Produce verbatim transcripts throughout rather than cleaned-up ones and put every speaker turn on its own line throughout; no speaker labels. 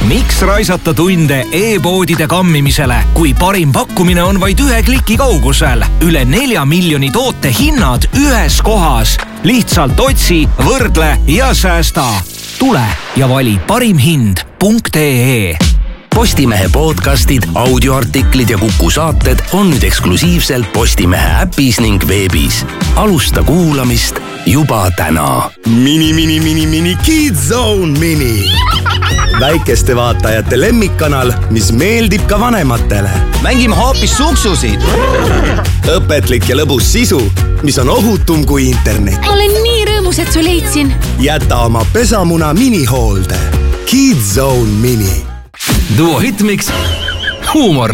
Miks raisata tunde e-poodide kammimisele, kui parim pakkumine on vaid ühe kliki kaugusel? Üle nelja miljoni toote hinnad ühes kohas. Lihtsalt otsi, võrdle ja säästa. Tule ja vali parim hind punkt ee.
Postimehe podcastid, audioartiklid ja Kuku saated on nüüd eksklusiivselt Postimehe äpis ning veebis. Alusta kuulamist juba täna.
Mini, mini, mini, mini Kids Zone Mini. Väikeste vaatajate lemmikkanal, mis meeldib ka vanematele.
Mängime hoopis suksusid.
Õpetlik ja lõbus sisu, mis on ohutum kui internet.
Ma olen nii rõõmus, et su leidsin.
Jäta oma pesamuna minihoolde. Kids Zone Mini.
Duo Hitmix. Huumor.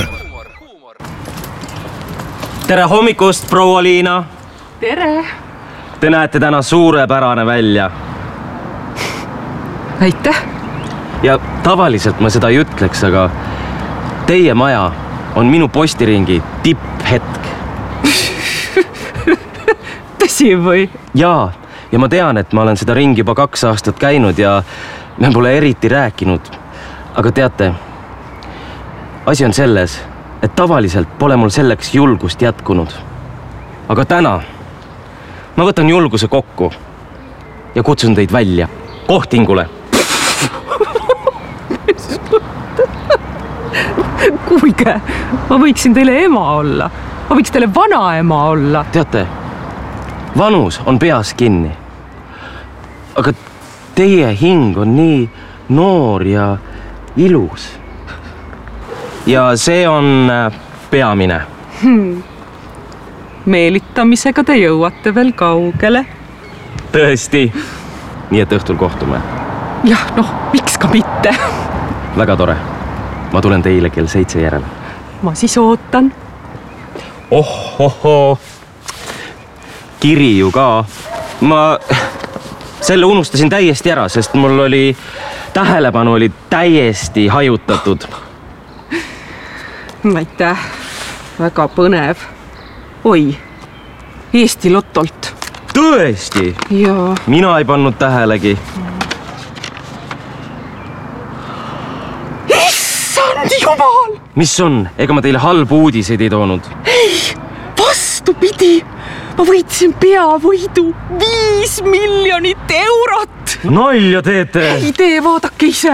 Tere hommikust, proua Liina.
Tere.
Te näete täna suurepärane välja.
Aitäh.
Ja tavaliselt ma seda ei ütleks, aga teie maja on minu postiringi tipphetk.
Tõsi või?
Jaa, ja ma tean, et ma olen seda ringi juba kaks aastat käinud ja me pole eriti rääkinud. Aga teate, asi on selles, et tavaliselt pole mul selleks julgust jätkunud. Aga täna ma võtan julguse kokku ja kutsun teid välja kohtingule.
Kuulge, ma võiksin teile ema olla. Ma võiks teile vanaema olla.
Teate, vanus on peas kinni. Aga teie hing on nii noor ja ilus. Ja see on peamine.
Hmm. Meelitamisega te jõuate veel kaugele.
Tõesti. Nii et õhtul kohtume.
Jah, noh, miks ka mitte.
Väga tore. Ma tulen teile kell seitse järele.
Ma siis ootan.
Oh, oh, oh. Kiri ju ka. Ma selle unustasin täiesti ära, sest mul oli tähelepanu oli täiesti hajutatud.
Aitäh. Väga põnev. Oi, Eesti Lotolt.
Tõesti?
Jaa.
Mina ei pannud tähelegi.
Issand jumal!
Mis on? Ega ma teile halbu uudiseid ei toonud?
Ei, vastupidi. Ma võitsin peavõidu viis miljonit eurot.
Nalja teete?
Ei tee, vaadake ise.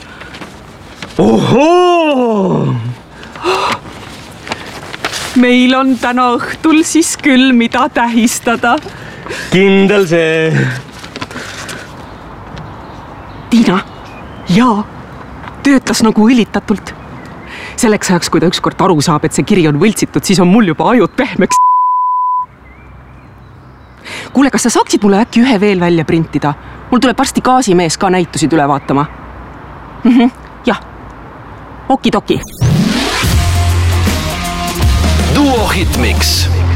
Ohoo!
Meil on täna õhtul siis küll mida tähistada.
Kindel see.
Tiina, jaa, töötas nagu õlitatult. Selleks ajaks, kui ta ükskord aru saab, et see kiri on võltsitud, siis on mul juba ajud pehmeks. Kuule, kas sa saaksid mulle äkki ühe veel välja printida? Mul tuleb varsti gaasimees ka näitusid üle vaatama. Mhm, jah. Okidoki.
Duo Hitmix.